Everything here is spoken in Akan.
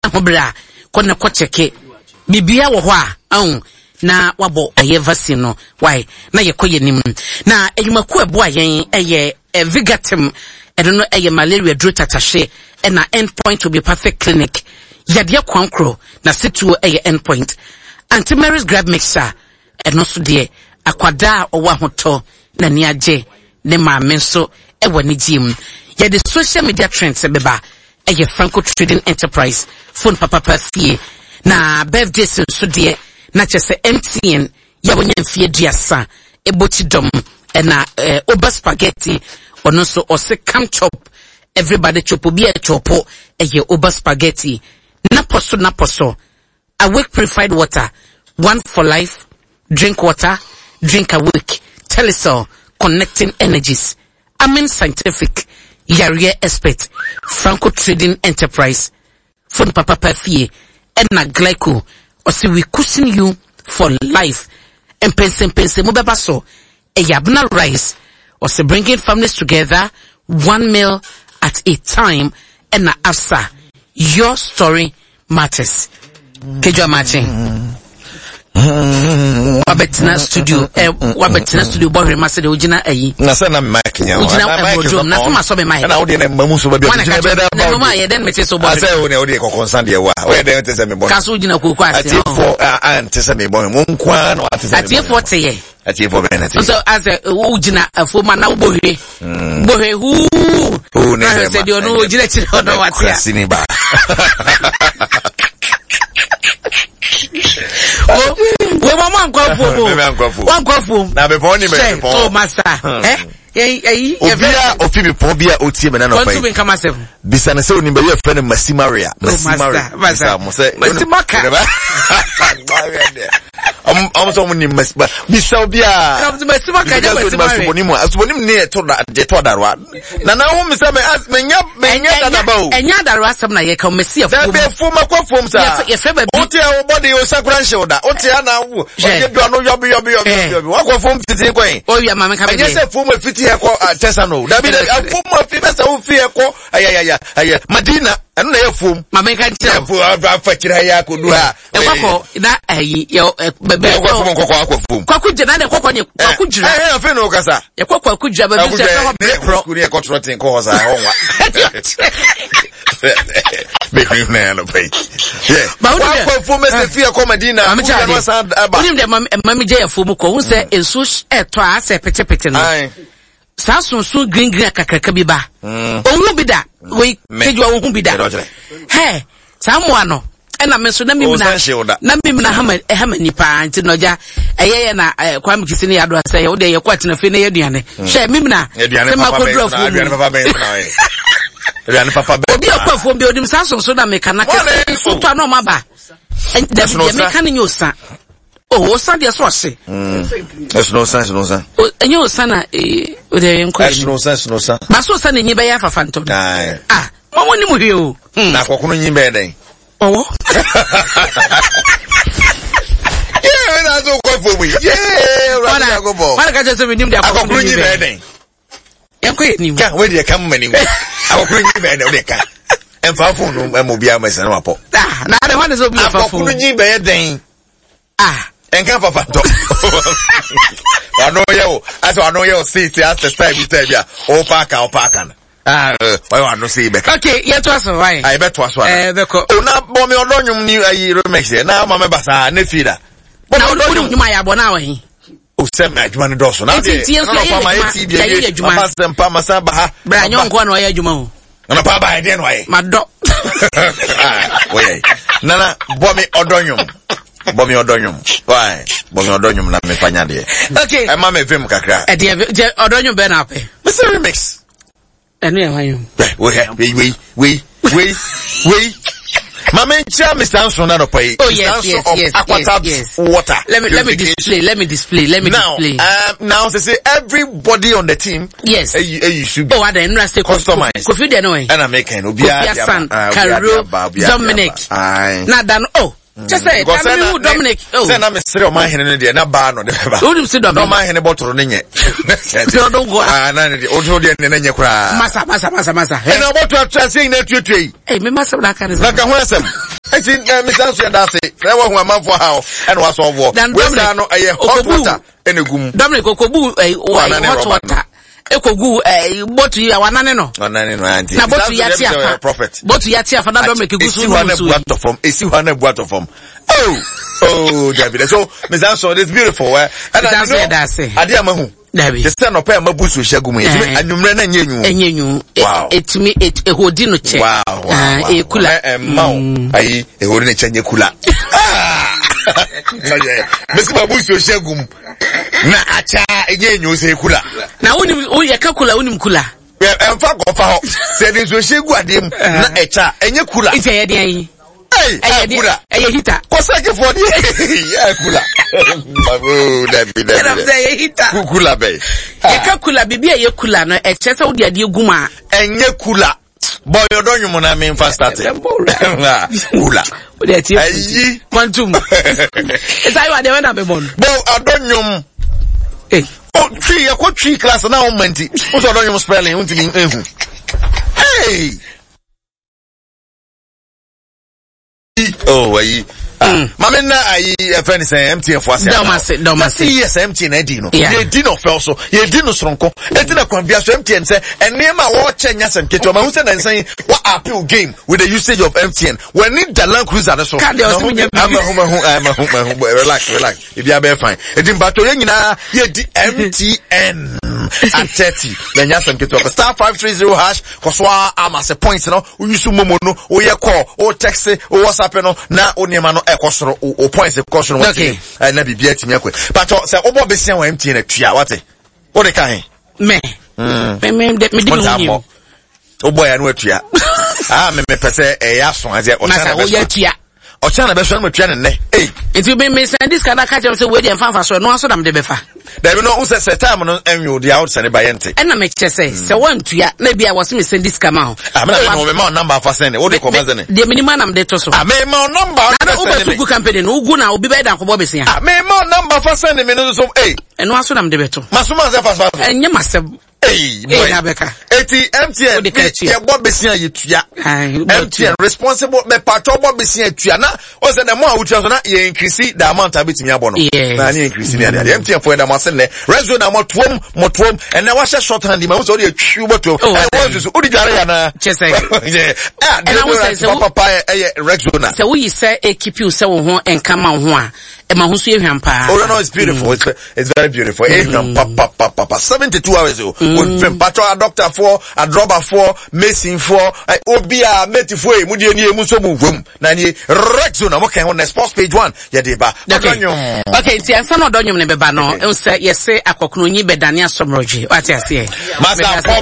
hobra kona ko cheke bibia wo ho a na wabo eye vaccine no why na ye koye nim na edwumaku ebo ayen eye Vigatim edono eye malaria dro tatashe na endpoint will be perfect clinic yadia kwankro na situ eye endpoint anti-Mary's grab mixer eno so de akwada owa hoto na niaje ne maame nso ewo ne gym ya the social media trends beba eye Franco Trading Enterprise phone papa fie na birthday so de na chese MTN ya wonya mfie duasa eboti dom na oba spaghetti ono so ose come chop everybody chop obi a chopo eye oba spaghetti na poso awake purified water, one for life, drink water, drink awake, Telecel, connecting energies, Amen Scientific, Yaria Expert, Franco Trading Enterprise, Phone Papa Pafie, Edna Glyco, or see we cushion you for life, and pense mubabaso, a yabna rice, or say bringing families together, 1 meal at a time, and na afsa, your story matters. Kejo matching. Wabetina studio boy remase de ojina ayi. Na se na mic nya. Ojina ebodrom na so maso be mic. Na odi na mamu so ba bi. Na mama ye den mete so boy. Ase o ne odi ko concern de wa. O ye den tese me boy. Kaso ojina koku ase. Ati for tese me boy. Mo nkwa no atese. Ati for te ye. Ati for be na te. So as ojina afo ma na bohwe. Bohwe hu. O ne na se de ono ojina chi ono watia. Sini ba. We mama nkwafu na be pon ni be pon so master obia ofibi pon bia otie me na no fa kontu bin kama sef bisa na se oni be ye friend Masimaria mo se Masimaka so mo ni Masiba bisa obia Masimaka je Masimaria asubonim ne to darwa na wo mi se menya da ba o enya darwa sam na ye ka Masi afu be fu makwafom sa ye fe ba bi otie wo body o sakran shoulder otie na wo otie do no yobi wakwafom fiti kwen o ya mama ka be yes fu mo fiti e ko tesano da bi fu mo fi be sa wo fi e ko aya Madina enu na ye fu mama ka tira fu afa kira ya ko du ha e kwako na ayi bebe kwako je na de kwako ne kwako jira afa no kasa ye kwako jira bebe se fa pro ku ne ko trotin ko ho sa honwa be ku na no pay ba wo kwako fu me se fi e ko Madina ku no sa aba unim de mama je ye fu mu ko hu se ensu eto a se pete no sa sunsun green kakaka bi ba ohu bi da we keju ohu bi da he sa mo ano na me so na mimna hama nipa anti no ja eyeye na kwa mkisi ne yado asa ye wo de ye kwat na fe ne yaduane hwe mimna se makodro afu aduane papa be obi akwafu bi odim sa sunsun na me kana ke so to no maba de me kan nyosa oh osan de so se es no sense enyo osana o de enko es no sense ba so osana nyi be ya fafanto mo woni mu hwe o na kokono nyi be den oh yeah na so ko fo mi yeah go bo wala ka je so mi nim de kokono nyi be den enko ni ka we de kam mani kokono nyi be den o de ka emfa fo no mo bia ma se na wapo na de wan so bia fa fo kokono nyi be den enka papa to ano yo see as the time bia o paka na why want to see back okay yet was why I bet was one beko na bo me odonyum ni ayi remix na ma me basa na fida na odonyum nyuma ya bo na wahi o se me adwuma ne doso na de no pa ma yeti bia ma sempa masa ba ha bra nyonko na oya adwuma o na pa ba ide no ayi mado oye nana bo me odonyum why bomi odonyum na me fanya de okay e ma me vim kakra e de odonyum be na ape Mr. Remix enu e wanyu we Mama ncha Mr. Anson na pay yes water let me display now they say everybody on the team yes you should be I don't say customized Kofi de no e and American obia Carol Dominic na dan just say Dominic say na me sere o ma hene no de na ba no de ba o dim se Dominic no ma hene botoro ne nye no don't go na ne o do de ne nye kura masa e na botoro atwa sei na tuetue me masa na kan na ka ho asem eti Mr. So da say na wo hu amanfo ha and was on war we say no hot water enegum Dominic Okobu hot water ekogu botu ya wanane no anti na botu ya tia prophet botu ya tia fa na Dominic gusu esi wana buato from oh David so Mr. So it's beautiful and ade amahu David the stand up mabusu shagum anumre na nyenyu etimi ehodi no che ekula ayi ehodi ne chenye kula Mesi mabusu shagum na acha enyenyu se kula na woni yakakula woni mkula emfa gofa ho se ni so shegu adem na echa enye kula ite ye den yi kula eye hita kosake for di ya kula babu David eye hita kula be yakakula bibia ye kula no eche se wodi ade guma enye kula boy odonyu na me fast start kula wodi ati ayi quantum esa you dey when am born bo odonyu oh tree ya tree class na o menti o so odonyu spelling untimi ehu hey oh ayi mama na ayi friend say MTN for ase domase yes MTN na di no ye di no fel so ye di no sronko enti na kwan bia so MTN say enema wo chenya sem keto ma hu say na nsan what appeal game with the usage of MTN when need the Land Cruiser so relax if you are fine enti mbato ye nyina ye di MTN at 30 then sem keto star 530 hash koswa amase points no u use momo no o ye call o text o WhatsApp no na onema no ekosoro o points ekosoro okay na bibia timi akwe but say obo besia wa MTN atua wate o de kan me di no obo ya no atua me pese ya so ade o chana be atua o chana be so na atua ne enti me send this kind of catch say we dey fanfa so no aso dam de befa there be no say time no enwo dey out send by yente na me che say wantua na bia was me send this kama ho me ma number for send o de ko mazene de minimum nam de to so me ma number na o be company no ugu na obi be dan ko bo besia me ma number for send me no so eno aso dam de beto masuma ze fast enye masem Abeka. MTN ye bo besia ye tua MTN responsible me patro bo besia tua na o se na mo awutua so na ye increase the amount abetimi abo no na ye increase me ade MTN for them asen ne rezo na motom and na wa short hand ma so dey twu boto e wo so odi dware ya na chese and I was say papa rezo na se wo yi se keep you se wo ho enkama ho a e ma ho so ehwan pa oh no it's beautiful it's very beautiful papa 72 hours with patro a doctor for a dropper for mason for obia meti for e mudie ni emu so mu vom na ni rezo na mo kan on sports page 1 ye dey ba okay nti ansa no odonyum ne beba no e say yes akokono nyi bedane asomroje what you say